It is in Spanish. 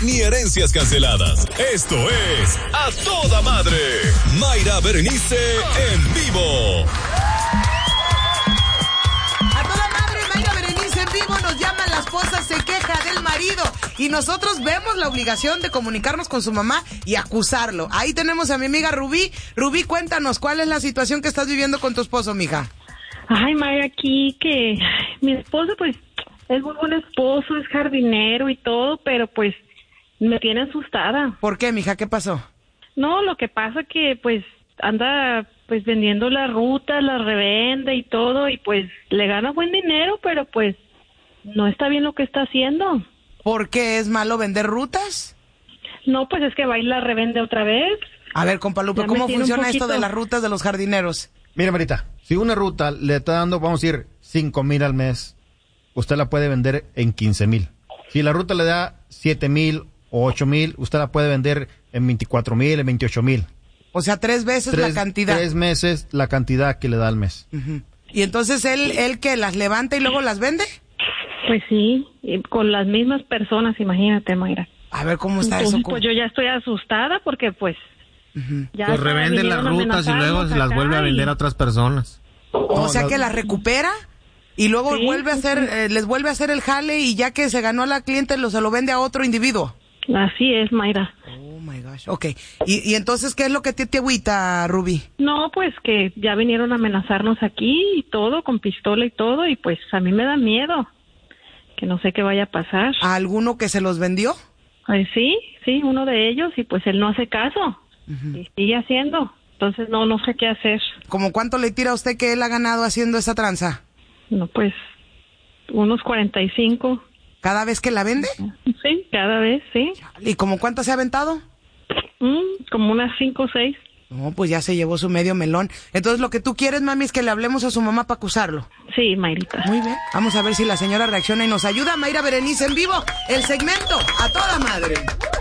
ni herencias canceladas. Esto es A Toda Madre. Mayra Berenice en vivo. A toda madre, Mayra Berenice en vivo. Nos llama la esposa, se queja del marido y nosotros vemos la obligación de comunicarnos con su mamá y acusarlo. Ahí tenemos a mi amiga Rubí. Rubí, cuéntanos, ¿cuál es la situación que estás viviendo con tu esposo, mija? Ay, Mayra, aquí que mi esposo, pues, es muy buen esposo, es jardinero y todo, pero pues me tiene asustada. ¿Por qué, mija? ¿Qué pasó? No, lo que pasa que pues anda pues vendiendo las rutas, las revende y todo, y pues le gana buen dinero, pero pues no está bien lo que está haciendo. ¿Por qué es malo vender rutas? No, pues es que va y la revende otra vez. A ver, compa Lupe, Ya ¿cómo me tiene un funciona esto poquito. de las rutas de los jardineros? Mira, Marita, si una ruta le está dando, vamos a decir, 5,000 al mes, usted la puede vender en 15,000. Si la ruta le da 7,000 o 8,000, usted la puede vender en 24,000, en 28,000. O sea, 3 veces la cantidad. 3 meses la cantidad que le da al mes. Uh-huh. ¿Y entonces él que las levanta y luego las vende? Pues sí, y con las mismas personas, imagínate, Mayra. A ver, ¿cómo está Entonces, eso? pues yo ya estoy asustada porque pues... ya Pues hasta revenden las vinieron a rutas y luego amenazarnos se las acá vuelve a y- vender a otras personas. O sea, que las recupera y luego Sí, vuelve a sí, hacer, les vuelve a hacer el jale y ya que se ganó a la cliente se lo vende a otro individuo. Así es, Mayra. Oh my gosh. Ok. ¿Y entonces qué es lo que te agüita, Ruby? No, pues que ya vinieron a amenazarnos aquí y todo, con pistola y todo, y pues a mí me da miedo, que no sé qué vaya a pasar. ¿A alguno que se los vendió? Ay, sí, uno de ellos, y pues él no hace caso, y sigue haciendo, entonces no sé qué hacer. ¿Cómo cuánto le tira a usted que él ha ganado haciendo esa tranza? No, pues unos 45. ¿Cada vez que la vende? Sí, cada vez, sí. ¿Y como cuánto se ha aventado? Como unas 5 o 6. No, pues ya se llevó su medio melón. Entonces lo que tú quieres, mami, es que le hablemos a su mamá para acusarlo. Sí, Mayrita. Muy bien. Vamos a ver si la señora reacciona y nos ayuda. Mayra Berenice en vivo, el segmento A Toda Madre.